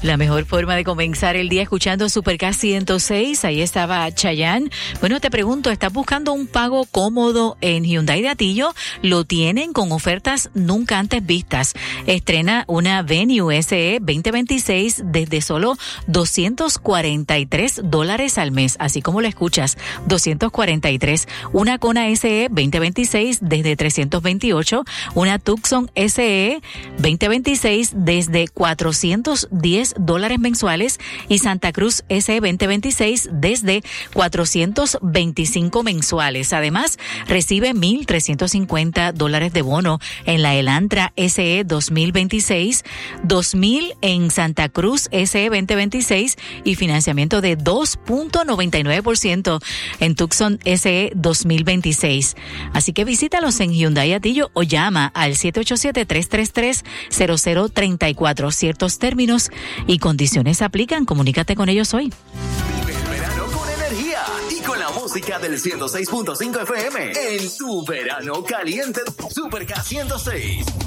La mejor forma de comenzar el día escuchando Super K 106. Ahí estaba Chayanne. Bueno, te pregunto, ¿estás buscando un pago cómodo en Hyundai de Atillo? Lo tienen con ofertas nunca antes vistas. Estrena una Venue SE 2026 desde solo $243 al mes. Así como lo escuchas, 243. Una Kona SE 2026 desde $328. Una Tucson SE 2026 desde $410 mensuales y Santa Cruz SE 2026 desde $425 mensuales. Además, recibe $1,350 de bono en la Elantra SE 2026, $2,000 en Santa Cruz SE 2026 y financiamiento de 2.99% en Tucson SE 2026. Así que visítalos en Hyundai Atillo o llama al 787-333-0034. Ciertos términos y condiciones aplican. Comunícate con ellos hoy. Vive el verano con energía y con la música del 106.5 FM en tu verano caliente. Super K 106.